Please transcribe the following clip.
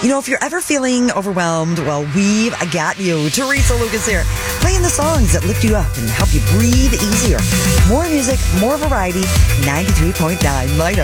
If you're ever feeling overwhelmed, well, we've got you. Teresa Lucas here, playing the songs that lift you up and help you breathe easier. More music, more variety, 93.9 Light Up.